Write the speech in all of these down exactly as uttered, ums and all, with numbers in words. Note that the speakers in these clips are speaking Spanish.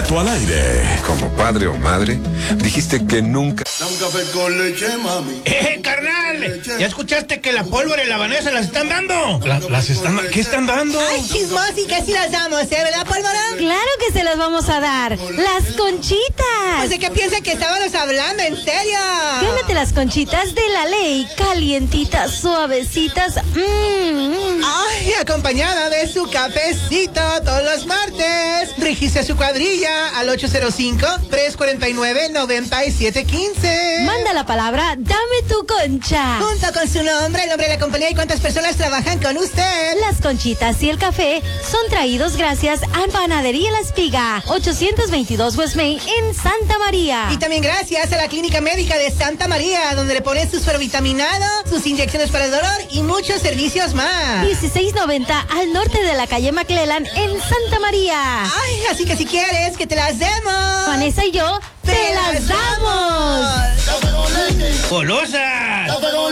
Cheto al aire. Como padre o madre, dijiste que nunca... Un café con leche, mami. ¡Eh, carnal! ¿Ya escuchaste que la pólvora y la Vanessa las están dando? La, ¿Las están, ¿Qué están dando? Ay, chismosi, que sí las damos, ¿eh? ¿Verdad, pólvora? Claro que se las vamos a dar. ¡Las conchitas! Pues de que piensa que estábamos hablando, en serio. Gánate las conchitas de la ley. Calientitas, suavecitas. Mmm. Ay, acompañada de su cafecito todos los martes. Registra su cuadrilla al ocho cero cinco, tres cuatro nueve, nueve siete uno cinco. Manda la palabra, dame tu concha. Junto con su nombre, el nombre de la compañía y cuántas personas trabajan con usted. Las conchitas y el café son traídos gracias a Panadería La Espiga, ochocientos veintidós West Main en Santa María. Y también gracias a la Clínica Médica de Santa María, donde le ponen sus suerovitaminados, sus inyecciones para el dolor y muchos servicios más. dieciséis noventa al norte de la calle McClellan en Santa María. Ay, así que si quieres que te las demos, Vanessa y yo te, te las damos. ¡Golosas!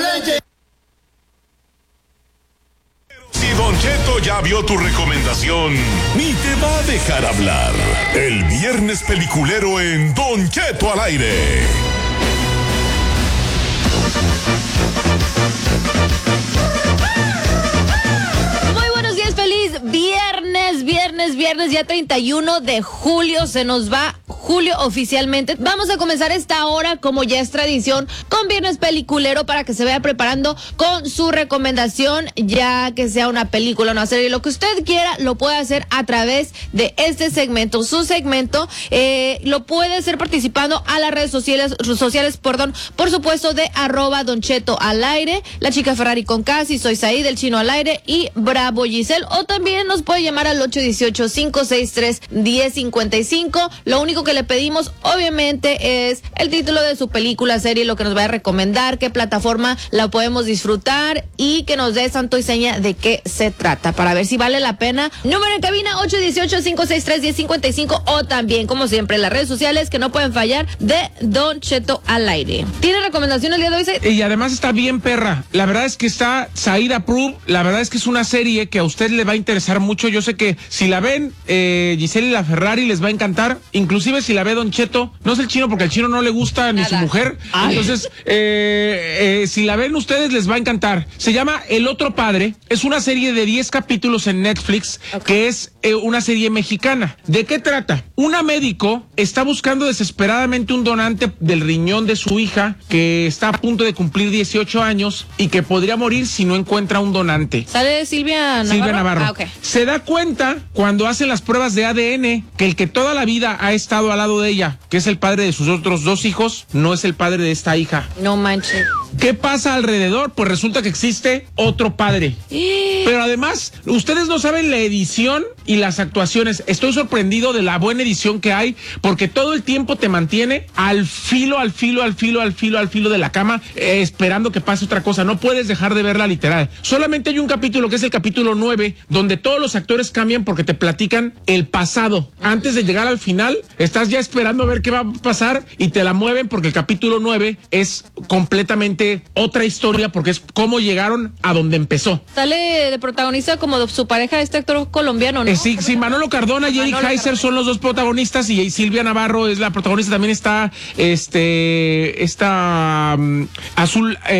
Si Don Cheto ya vio tu recomendación, ni te va a dejar hablar. El viernes peliculero en Don Cheto al aire. Muy buenos días, feliz viernes, viernes, viernes, ya treinta y uno de julio, se nos va julio oficialmente. Vamos a comenzar esta hora, como ya es tradición, con Viernes Peliculero, para que se vaya preparando con su recomendación, ya que sea una película, una serie, lo que usted quiera, lo puede hacer a través de este segmento. Su segmento eh, lo puede hacer participando a las redes sociales, sociales, perdón, por supuesto, de arroba Don Cheto al aire, la chica Ferrari con Casi, soy Said, el chino al aire y Bravo Giselle, o también nos puede llamar al ocho uno ocho, cinco seis tres, uno cero cinco cinco. Lo único que le pedimos, obviamente, es el título de su película, serie, lo que nos vaya a recomendar, qué plataforma la podemos disfrutar y que nos dé santo y seña de qué se trata, para ver si vale la pena. Número en cabina, ocho uno ocho, cinco seis tres, uno cero cinco cinco, o también, como siempre, las redes sociales que no pueden fallar, de Don Cheto al aire. ¿Tiene recomendaciones el día de hoy, Said? Y además está bien perra. La verdad es que está Said Approved. La verdad es que es una serie que a usted le va a interesar mucho. Yo sé que si la ven, eh, Giselle y la Ferrari les va a encantar. Inclusive si la ve Don Cheto, no es el chino porque al chino no le gusta ni su mujer. Ay. Entonces, eh, eh, si la ven ustedes les va a encantar. Se llama El Otro Padre. Es una serie de diez capítulos en Netflix, okay, que es eh, una serie mexicana. ¿De qué trata? Una médico está buscando desesperadamente un donante del riñón de su hija que está a punto de cumplir dieciocho años y que podría morir si no encuentra un donante. ¿Sale Silvia Navarro? Silvia Navarro. Ah, okay. Se da cuenta cuando hacen las pruebas de A D N que el que toda la vida ha estado al lado de ella, que es el padre de sus otros dos hijos, no es el padre de esta hija. No manches. ¿Qué pasa alrededor? Pues resulta que existe otro padre. Pero además, ustedes no saben la edición y las actuaciones. Estoy sorprendido de la buena edición que hay, porque todo el tiempo te mantiene al filo, al filo, al filo, al filo, al filo de la cama, eh, esperando que pase otra cosa. No puedes dejar de verla literal. Solamente hay un capítulo, que es el capítulo nueve, donde todos los actores cambian porque te platican el pasado. Antes de llegar al final, estás ya esperando a ver qué va a pasar y te la mueven, porque el capítulo nueve es completamente otra historia, porque es cómo llegaron a donde empezó. Sale de protagonista como de su pareja, este actor colombiano, ¿no? Eh, sí, sí, Manolo Cardona y Eric Heiser son los dos protagonistas, y, y Silvia Navarro es la protagonista. También está este esta um, Azul eh,